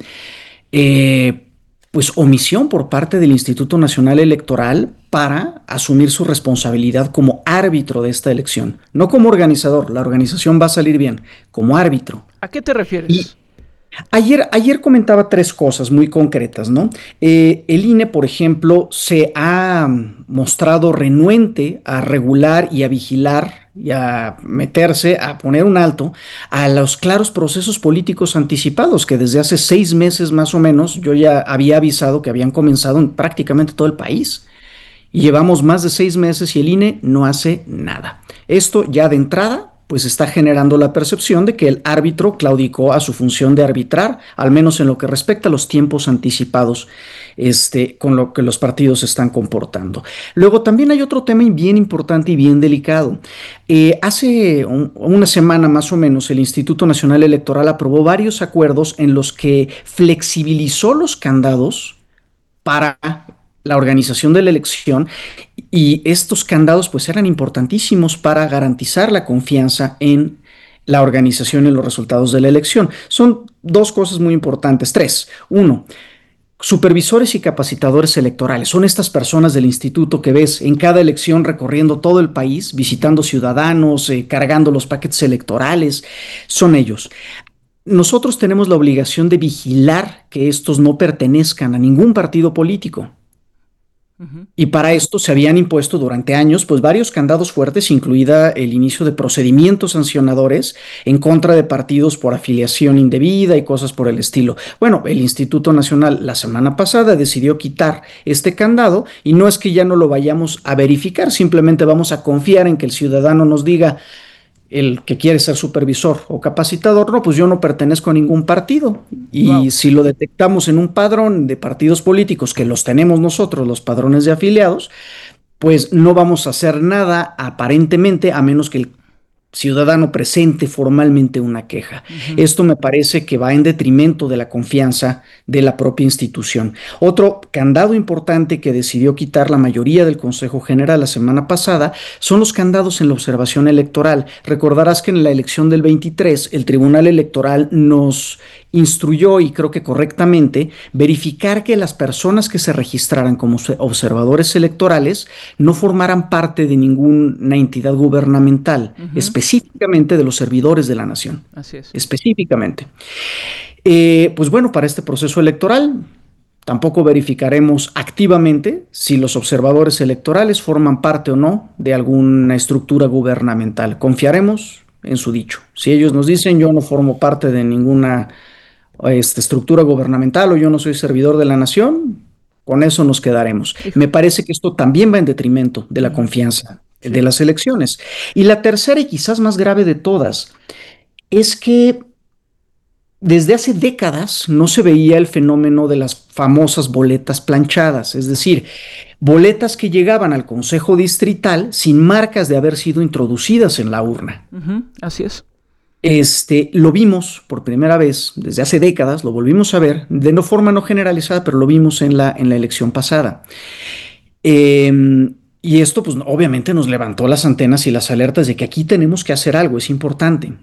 eh, pues omisión por parte del Instituto Nacional Electoral para asumir su responsabilidad como árbitro de esta elección. No como organizador, la organización va a salir bien, como árbitro. ¿A qué te refieres? Y ayer, ayer comentaba tres cosas muy concretas, ¿no? Eh, el I N E, por ejemplo, se ha mostrado renuente a regular y a vigilar y a meterse, a poner un alto a los claros procesos políticos anticipados que desde hace seis meses más o menos yo ya había avisado que habían comenzado en prácticamente todo el país. Y llevamos más de seis meses y el I N E no hace nada. Esto ya de entrada pues está generando la percepción de que el árbitro claudicó a su función de arbitrar, al menos en lo que respecta a los tiempos anticipados este, con lo que los partidos se están comportando. Luego también hay otro tema bien importante y bien delicado. Eh, hace un, una semana más o menos el Instituto Nacional Electoral aprobó varios acuerdos en los que flexibilizó los candados para la organización de la elección, y estos candados pues eran importantísimos para garantizar la confianza en la organización y los resultados de la elección. Son dos cosas muy importantes, tres. Uno, supervisores y capacitadores electorales. Son estas personas del instituto que ves en cada elección recorriendo todo el país, visitando ciudadanos, eh, cargando los paquetes electorales. Son ellos. Nosotros tenemos la obligación de vigilar que estos no pertenezcan a ningún partido político. Y para esto se habían impuesto durante años pues varios candados fuertes, incluida el inicio de procedimientos sancionadores en contra de partidos por afiliación indebida y cosas por el estilo. Bueno, el Instituto Nacional la semana pasada decidió quitar este candado, y no es que ya no lo vayamos a verificar, simplemente vamos a confiar en que el ciudadano nos diga, el que quiere ser supervisor o capacitador, no, pues yo no pertenezco a ningún partido. Y wow. Si lo detectamos en un padrón de partidos políticos, que los tenemos nosotros, los padrones de afiliados, pues no vamos a hacer nada aparentemente, a menos que el ciudadano presente formalmente una queja. Uh-huh. Esto me parece que va en detrimento de la confianza de la propia institución. Otro candado importante que decidió quitar la mayoría del Consejo General la semana pasada son los candados en la observación electoral. Recordarás que en la elección del veintitrés el Tribunal Electoral nos instruyó, y creo que correctamente, verificar que las personas que se registraran como observadores electorales no formaran parte de ninguna entidad gubernamental, uh-huh. específicamente de los servidores de la nación. Así es. Específicamente. Eh, pues bueno, para este proceso electoral tampoco verificaremos activamente si los observadores electorales forman parte o no de alguna estructura gubernamental. Confiaremos en su dicho. Si ellos nos dicen yo no formo parte de ninguna Esta estructura gubernamental o yo no soy servidor de la nación, con eso nos quedaremos. Me parece que esto también va en detrimento de la confianza sí. de las elecciones. Y la tercera y quizás más grave de todas es que desde hace décadas no se veía el fenómeno de las famosas boletas planchadas, es decir, boletas que llegaban al Consejo Distrital sin marcas de haber sido introducidas en la urna. Uh-huh, así es. Este, lo vimos por primera vez desde hace décadas, lo volvimos a ver, de no forma no generalizada, pero lo vimos en la, en la elección pasada. Eh, y esto, pues, obviamente nos levantó las antenas y las alertas de que aquí tenemos que hacer algo, es importante.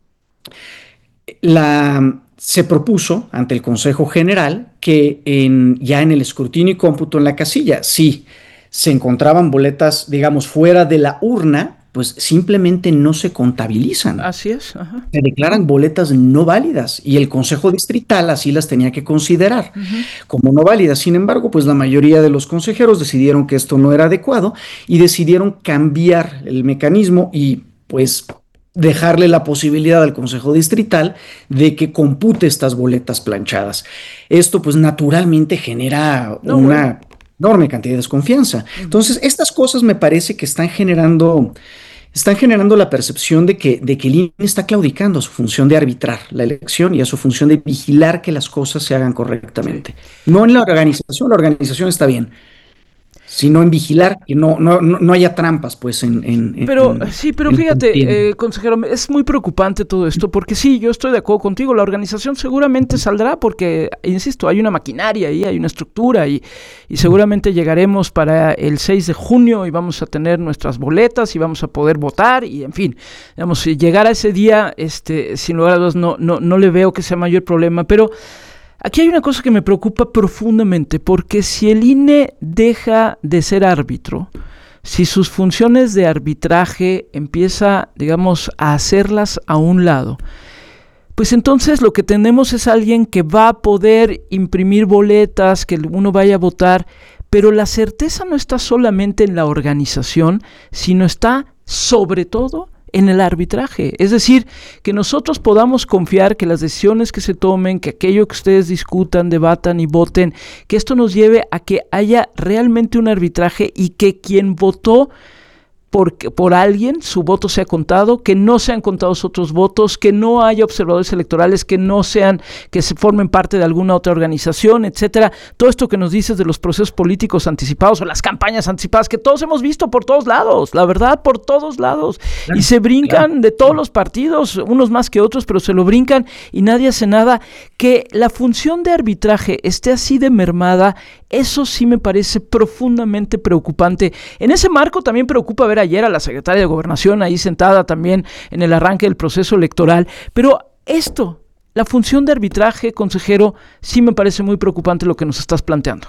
La, se propuso ante el Consejo General que en, ya en el escrutinio y cómputo en la casilla, si se encontraban boletas, digamos, fuera de la urna, pues simplemente no se contabilizan. Así es. Ajá. Se declaran boletas no válidas y el Consejo Distrital así las tenía que considerar uh-huh. como no válidas. Sin embargo, pues la mayoría de los consejeros decidieron que esto no era adecuado y decidieron cambiar el mecanismo y pues dejarle la posibilidad al Consejo Distrital de que compute estas boletas planchadas. Esto pues naturalmente genera no, una bueno. enorme cantidad de desconfianza. Entonces, estas cosas me parece que están generando, están generando la percepción de que, de que el I N E está claudicando a su función de arbitrar la elección y a su función de vigilar que las cosas se hagan correctamente. No en la organización, la organización está bien, sino en vigilar que no, no, no haya trampas, pues, en... en pero, en, sí, pero en, fíjate, eh, consejero, es muy preocupante todo esto, porque sí, yo estoy de acuerdo contigo, la organización seguramente saldrá porque, insisto, hay una maquinaria ahí, hay una estructura y, y seguramente llegaremos para el seis de junio y vamos a tener nuestras boletas y vamos a poder votar y, en fin, digamos, si llegar a ese día, este, sin lugar a dudas, no, no, no le veo que sea mayor problema, pero... Aquí hay una cosa que me preocupa profundamente, porque si el I N E deja de ser árbitro, si sus funciones de arbitraje empieza, digamos, a hacerlas a un lado, pues entonces lo que tenemos es alguien que va a poder imprimir boletas, que uno vaya a votar, pero la certeza no está solamente en la organización, sino está sobre todo en el arbitraje, es decir, que nosotros podamos confiar que las decisiones que se tomen, que aquello que ustedes discutan, debatan y voten, que esto nos lleve a que haya realmente un arbitraje y que quien votó por, por alguien, su voto sea contado, que no sean contados otros votos, que no haya observadores electorales, que no sean, que se formen parte de alguna otra organización, etcétera. Todo esto que nos dices de los procesos políticos anticipados o las campañas anticipadas, que todos hemos visto por todos lados, la verdad, por todos lados, claro, y se brincan claro. de todos los partidos, unos más que otros, pero se lo brincan y nadie hace nada. Que la función de arbitraje esté así de mermada, eso sí me parece profundamente preocupante. En ese marco también preocupa ver ayer a la secretaria de Gobernación ahí sentada también en el arranque del proceso electoral, pero esto, la función de arbitraje, consejero, sí me parece muy preocupante lo que nos estás planteando.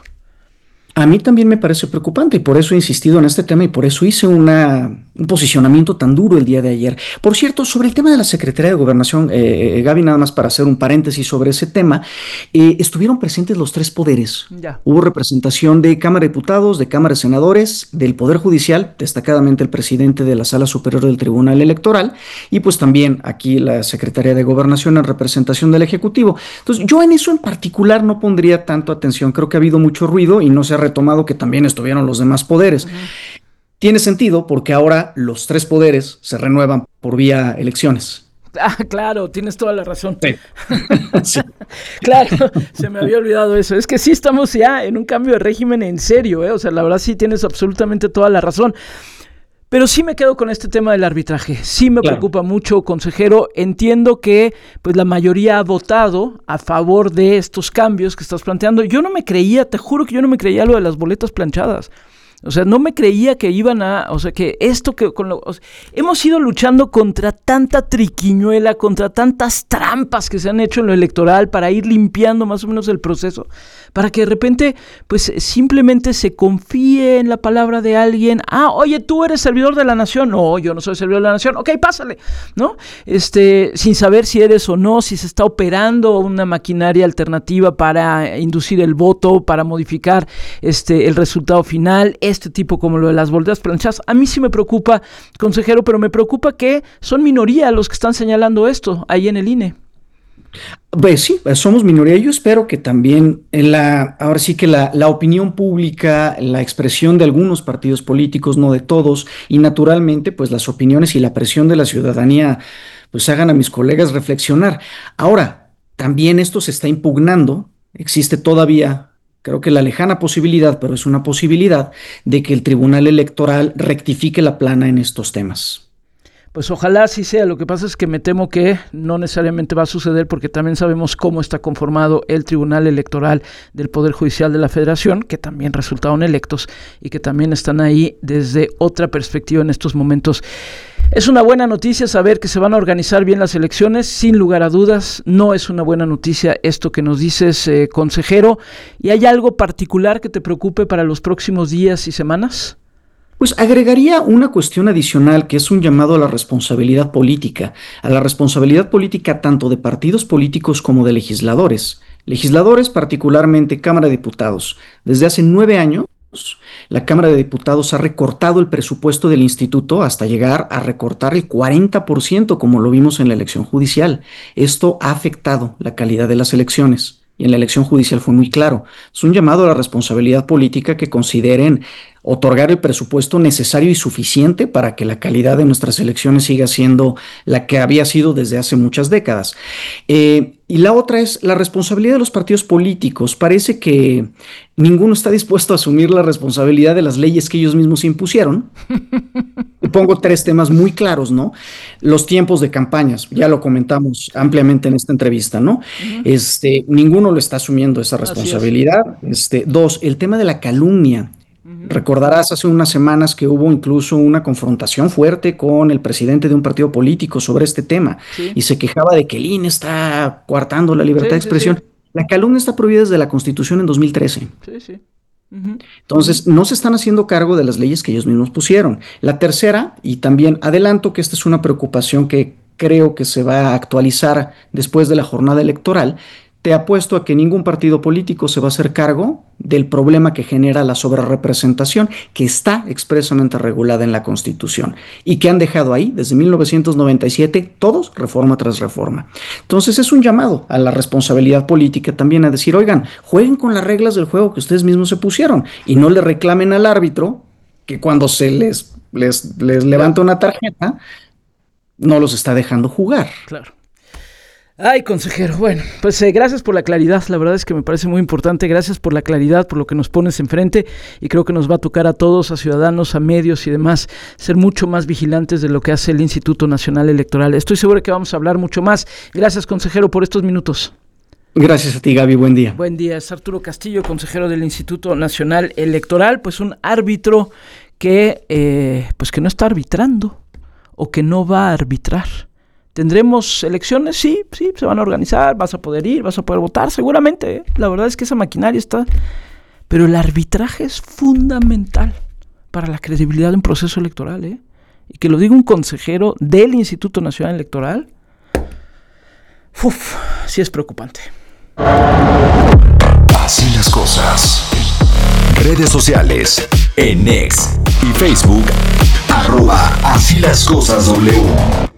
A mí también me parece preocupante y por eso he insistido en este tema y por eso hice una, un posicionamiento tan duro el día de ayer. Por cierto, sobre el tema de la Secretaría de Gobernación, eh, Gaby, nada más para hacer un paréntesis sobre ese tema, eh, estuvieron presentes los tres poderes. Ya. Hubo representación de Cámara de Diputados, de Cámara de Senadores, del Poder Judicial, destacadamente el presidente de la Sala Superior del Tribunal Electoral y pues también aquí la Secretaría de Gobernación en representación del Ejecutivo. Entonces, yo en eso en particular no pondría tanto atención. Creo que ha habido mucho ruido y no se ha retomado que también estuvieron los demás poderes. Uh-huh. Tiene sentido porque ahora los tres poderes se renuevan por vía elecciones. Ah, claro, tienes toda la razón. Sí. Sí. Claro, se me había olvidado eso. Es que sí estamos ya en un cambio de régimen en serio, ¿eh? O sea, la verdad sí tienes absolutamente toda la razón. Pero sí me quedo con este tema del arbitraje, sí me claro. preocupa mucho, consejero. Entiendo que pues la mayoría ha votado a favor de estos cambios que estás planteando. Yo no me creía, te juro que yo no me creía lo de las boletas planchadas. O sea, no me creía que iban a, o sea, que esto que con lo, o sea, hemos ido luchando contra tanta triquiñuela, contra tantas trampas que se han hecho en lo electoral para ir limpiando más o menos el proceso, para que de repente, pues simplemente se confíe en la palabra de alguien. Ah, oye, tú eres servidor de la nación. No, yo no soy servidor de la nación. Ok, pásale, ¿no? Este, sin saber si eres o no, si se está operando una maquinaria alternativa para inducir el voto, para modificar este el resultado final. Este tipo como lo de las boletas planchadas, a mí sí me preocupa, consejero, pero me preocupa que son minoría los que están señalando esto ahí en el I N E. Pues sí, somos minoría. Yo espero que también en la, ahora sí que la, la opinión pública, la expresión de algunos partidos políticos, no de todos, y naturalmente pues las opiniones y la presión de la ciudadanía pues hagan a mis colegas reflexionar. Ahora, también esto se está impugnando. Existe todavía, creo que la lejana posibilidad, pero es una posibilidad, de que el Tribunal Electoral rectifique la plana en estos temas. Pues ojalá así sea. Lo que pasa es que me temo que no necesariamente va a suceder, porque también sabemos cómo está conformado el Tribunal Electoral del Poder Judicial de la Federación, que también resultaron electos y que también están ahí desde otra perspectiva en estos momentos. Es una buena noticia saber que se van a organizar bien las elecciones, sin lugar a dudas. No es una buena noticia esto que nos dices, eh, consejero. ¿Y hay algo particular que te preocupe para los próximos días y semanas? Pues agregaría una cuestión adicional, que es un llamado a la responsabilidad política, a la responsabilidad política tanto de partidos políticos como de legisladores. Legisladores, particularmente Cámara de Diputados. Desde hace nueve años, la Cámara de Diputados ha recortado el presupuesto del instituto hasta llegar a recortar el cuarenta por ciento, como lo vimos en la elección judicial. Esto ha afectado la calidad de las elecciones. Y en la elección judicial fue muy claro. Es un llamado a la responsabilidad política que consideren otorgar el presupuesto necesario y suficiente para que la calidad de nuestras elecciones siga siendo la que había sido desde hace muchas décadas. Eh, y la otra es la responsabilidad de los partidos políticos. Parece que ninguno está dispuesto a asumir la responsabilidad de las leyes que ellos mismos impusieron. Y pongo tres temas muy claros, ¿no? Los tiempos de campañas, ya lo comentamos ampliamente en esta entrevista, ¿no? Uh-huh. Este, ninguno lo está asumiendo esa responsabilidad. Este, dos, el tema de la calumnia. Uh-huh. Recordarás hace unas semanas que hubo incluso una confrontación fuerte con el presidente de un partido político sobre este tema, sí. Y se quejaba de que el I N E está coartando la libertad sí, de expresión. Sí, sí. La calumnia está prohibida desde la Constitución en dos mil trece. Sí, sí. Uh-huh. Entonces, no se están haciendo cargo de las leyes que ellos mismos pusieron. La tercera, y también adelanto que esta es una preocupación que creo que se va a actualizar después de la jornada electoral, te apuesto a que ningún partido político se va a hacer cargo del problema que genera la sobrerepresentación, que está expresamente regulada en la Constitución y que han dejado ahí desde mil novecientos noventa y siete todos reforma tras reforma. Entonces es un llamado a la responsabilidad política también a decir, oigan, jueguen con las reglas del juego que ustedes mismos se pusieron y no le reclamen al árbitro que cuando se les, les, les levanta una tarjeta no los está dejando jugar. Claro. Ay, consejero, bueno, pues eh, gracias por la claridad, la verdad es que me parece muy importante, gracias por la claridad, por lo que nos pones enfrente, y creo que nos va a tocar a todos, a ciudadanos, a medios y demás, ser mucho más vigilantes de lo que hace el Instituto Nacional Electoral. Estoy seguro que vamos a hablar mucho más. Gracias, consejero, por estos minutos. Gracias a ti, Gaby, buen día. Buen día, es Arturo Castillo, consejero del Instituto Nacional Electoral, pues un árbitro que, eh, pues que no está arbitrando, o que no va a arbitrar. ¿Tendremos elecciones? Sí, sí, se van a organizar, vas a poder ir, vas a poder votar, seguramente, ¿eh? La verdad es que esa maquinaria está... Pero el arbitraje es fundamental para la credibilidad de un proceso electoral, ¿eh? Y que lo diga un consejero del Instituto Nacional Electoral, uf, sí es preocupante. Así las cosas. Redes sociales, en X y Facebook, arroba Así las Cosas W.